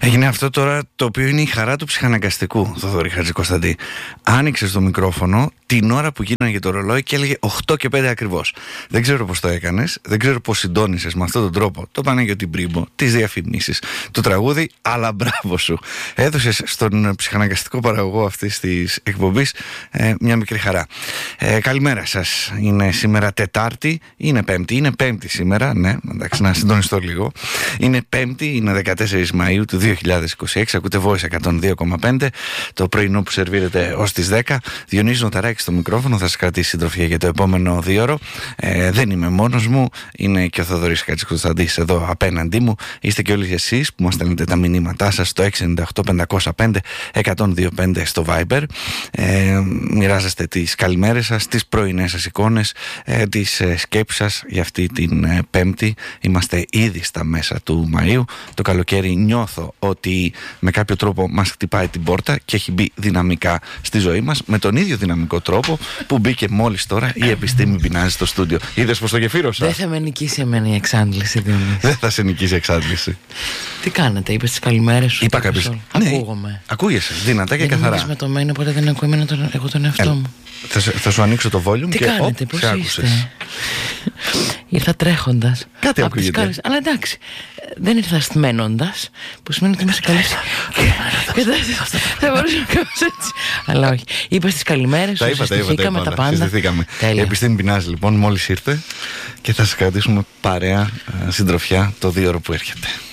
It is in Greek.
Έγινε αυτό τώρα το οποίο είναι η χαρά του ψυχαναγκαστικού, Θοδωρή Χατζικοσταντή. Άνοιξες το μικρόφωνο την ώρα που γίναγε το ρολόι και έλεγε 8 και 5 ακριβώς. Δεν ξέρω πώς το έκανες, δεν ξέρω πώς συντόνισες με αυτόν τον τρόπο το Παναγιώτη Μπρίμπο, τις διαφημίσεις, το τραγούδι, αλλά μπράβο σου. Έδωσες στον ψυχαναγκαστικό παραγωγό αυτής της εκπομπής μια μικρή χαρά. Καλημέρα σας. Είναι σήμερα Τετάρτη, είναι Πέμπτη. Είναι Πέμπτη σήμερα, ναι, εντάξει, να συντονιστώ λίγο. Είναι Πέμπτη, είναι 14 Μαΐου του 2026. Ακούτε Voice 102,5. Το πρωινό που σερβίρεται ως τις 10. Διονύση Νοταράκη στο μικρόφωνο, θα σας κρατήσει συντροφιά για το επόμενο 2ωρο. Δεν είμαι μόνος μου, είναι και ο Θοδωρής Χατζικοσταντής εδώ απέναντί μου. Είστε και όλοι εσείς που μας στέλνετε τα μηνύματά σας στο 698-505-1025 στο Viber. Μοιράζεστε τις καλημέρες σας, τις πρωινές σας εικόνες, τις σκέψεις σας για αυτή την Πέμπτη. Είμαστε ήδη στα μέσα του Μαΐου. Το καλοκαίρι νιώθω ότι με κάποιο τρόπο μας χτυπάει την πόρτα και έχει μπει δυναμικά στη ζωή μας, με τον ίδιο δυναμικό τρόπο που μπήκε μόλις τώρα η επιστήμη πεινάζει στο στούντιο. Είδες πως το γεφύρωσα? Δεν θα με νικήσει εμένα η εξάντληση, Διονύση. Δεν θα σε νικήσει η εξάντληση. Τι κάνετε, είπες τις καλημέρες σου? Είπα κάποιες. Ακούγομαι. Ακούγεσαι δυνατά και καθαρά. Δεν είμαι οπότε δεν ακούω εμένα εγώ τον εαυτό μου. Θα σου ανοίξω το volume τι και κάνετε, πώς είστε? Ήρθα τρέχοντας. Κάτι ακούγεται. Αλλά εντάξει, δεν ήρθα στμένοντας, που σημαίνει ότι είμαστε καλές. Θα μπορούσα να κάνω έτσι. Αλλά όχι. Είπες τις καλημέρες, συστηθήκαμε τα πάντα. Η επιστήμη πεινάζει λοιπόν, μόλις ήρθε και θα σας κρατήσουμε παρέα συντροφιά το 2ωρο που έρχεται.